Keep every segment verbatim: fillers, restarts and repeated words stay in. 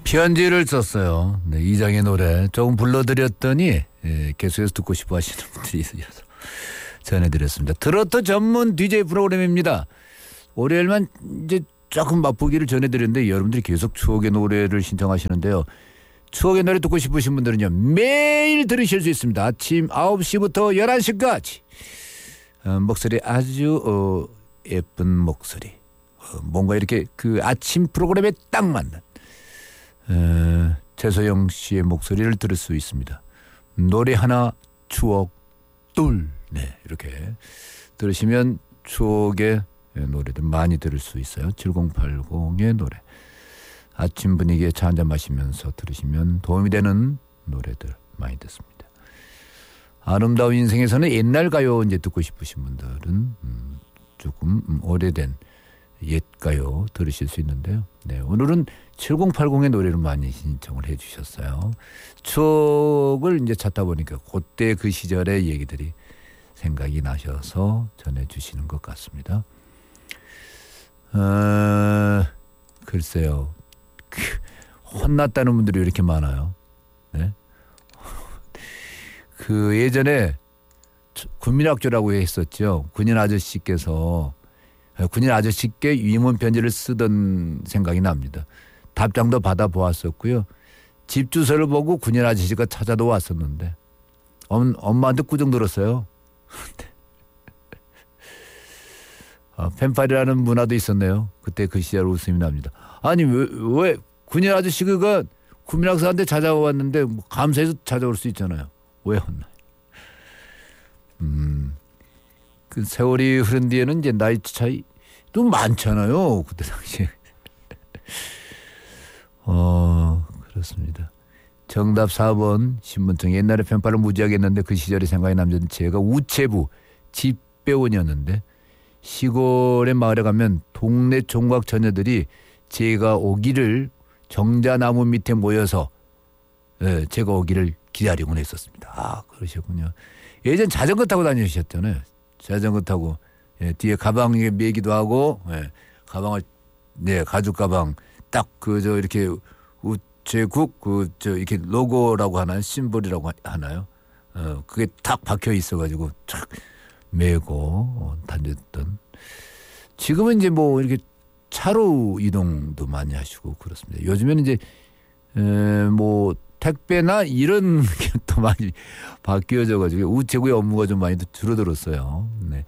편지를 썼어요. 네, 이장의 노래 조금 불러드렸더니 예, 계속해서 듣고 싶어 하시는 분들이 있어서 전해드렸습니다. 트로트 전문 디제이 프로그램입니다. 월요일만 이제 조금 맛보기를 전해드렸는데 여러분들이 계속 추억의 노래를 신청하시는데요. 추억의 노래 듣고 싶으신 분들은요. 매일 들으실 수 있습니다. 아침 아홉 시부터 열한 시까지. 어, 목소리 아주 어, 예쁜 목소리. 어, 뭔가 이렇게 그 아침 프로그램에 딱 맞는 어, 최소영 씨의 목소리를 들을 수 있습니다. 노래 하나 추억 둘. 네, 이렇게 들으시면 추억의 노래들 많이 들을 수 있어요. 칠공팔공의 노래. 아침 분위기에 차 한잔 마시면서 들으시면 도움이 되는 노래들 많이 듣습니다. 아름다운 인생에서는 옛날 가요 이제 듣고 싶으신 분들은 음, 조금 음, 오래된 옛 가요 들으실 수 있는데요. 네, 오늘은 칠공팔공의 노래를 많이 신청을 해 주셨어요. 추억을 이제 찾다 보니까 그때 그 시절의 얘기들이 생각이 나셔서 전해주시는 것 같습니다. 어, 글쎄요. 혼났다는 분들이 왜 이렇게 많아요? 네? 그 예전에 군민학교라고 했었죠. 군인 아저씨께서 군인 아저씨께 위문 편지를 쓰던 생각이 납니다. 답장도 받아보았었고요. 집 주소를 보고 군인 아저씨가 찾아도 왔었는데 엄, 엄마한테 꾸중 들었어요. 아, 펜팔이라는 문화도 있었네요. 그때 그 시절 웃음이 납니다. 아니 왜, 왜 군인 아저씨가 군민학사한테 찾아왔는데 뭐 감사해서 찾아올 수 있잖아요. 왜 혼나요? 음, 그 세월이 흐른 뒤에는 이제 나이 차이도 많잖아요. 그때 당시에. 어, 그렇습니다. 정답 사 번 신분증. 옛날에 펜팔을 무지하게 했는데 그 시절이 생각이 남는 제가 우체부 집배원이었는데 시골의 마을에 가면 동네 총각 처녀들이 제가 오기를 정자나무 밑에 모여서 예, 제가 오기를 기다리곤 했었습니다. 아, 그러셨군요. 예전 자전거 타고 다니셨잖아요. 자전거 타고 예, 뒤에 가방에 매기도 하고 예, 가방을 네 가죽 가방 딱 그 저 이렇게 우체국 그 저 이렇게 로고라고 하나요? 심볼이라고 하나요? 어, 그게 딱 박혀 있어가지고 촥 메고 어, 다녔던. 지금은 이제 뭐 이렇게 차로 이동도 많이 하시고 그렇습니다. 요즘에는 이제 에, 뭐 택배나 이런 게 또 많이 바뀌어져가지고 우체국의 업무가 좀 많이 줄어들었어요. 네.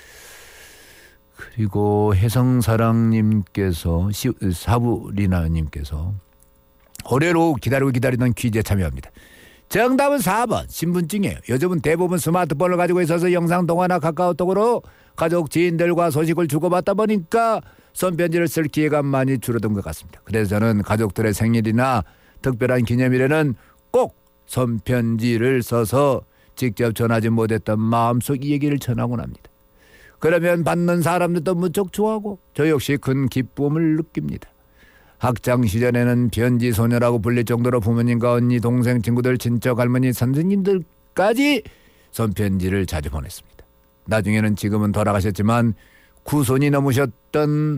그리고 혜성사랑님께서 사부리나님께서 올해로 기다리고 기다리던 퀴즈에 참여합니다. 정답은 사 번 신분증이에요. 요즘은 대부분 스마트폰을 가지고 있어서 영상통화나 카카오톡으로 가족 지인들과 소식을 주고받다 보니까 손편지를 쓸 기회가 많이 줄어든 것 같습니다. 그래서 저는 가족들의 생일이나 특별한 기념일에는 꼭 손편지를 써서 직접 전하지 못했던 마음속 얘기를 전하곤 합니다. 그러면 받는 사람들도 무척 좋아하고 저 역시 큰 기쁨을 느낍니다. 학창시절에는 편지소녀라고 불릴 정도로 부모님과 언니, 동생, 친구들, 친척, 할머니, 선생님들까지 손편지를 자주 보냈습니다. 나중에는 지금은 돌아가셨지만 구손이 넘으셨던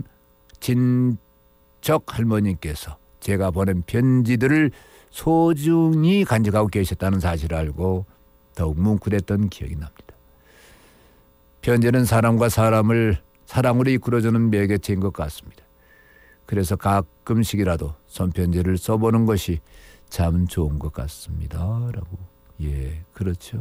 친척 할머니께서 제가 보낸 편지들을 소중히 간직하고 계셨다는 사실을 알고 더욱 뭉클했던 기억이 납니다. 편지는 사람과 사람을 사랑으로 이끌어주는 매개체인 것 같습니다. 그래서 가끔씩이라도 손편지를 써보는 것이 참 좋은 것 같습니다. 라고. 예, 그렇죠.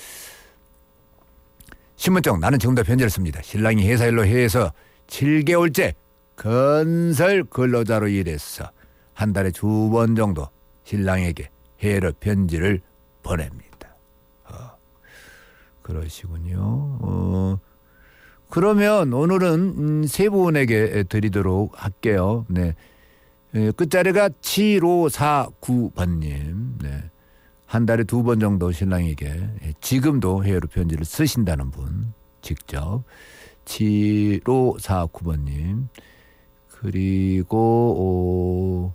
신분증. 나는 지금도 편지를 씁니다. 신랑이 회사 일로 해외에서 칠 개월째 건설 근로자로 일해서 한 달에 두 번 정도 신랑에게 해외로 편지를 보냅니다. 어, 그러시군요. 어, 그러면 오늘은 음, 세 분에게 드리도록 할게요. 네. 에, 끝자리가 칠오사구 번님. 네. 한 달에 두 번 정도 신랑에게 지금도 해외로 편지를 쓰신다는 분 직접 칠오사구 번님 그리고 오,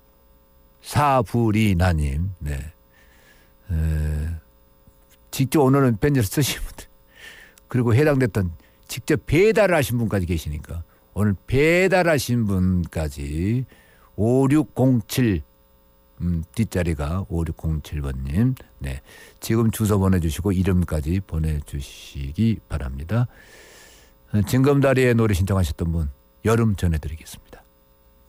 사부리나님 네. 에, 직접 오늘은 편지를 쓰신 분들 그리고 해당됐던 직접 배달하신 분까지 계시니까 오늘 배달하신 분까지 오육공칠 음, 뒷자리가 오육공칠 번님. 네. 지금 주소 보내주시고 이름까지 보내주시기 바랍니다. 징검다리의 노래 신청하셨던 분 여름 전해드리겠습니다.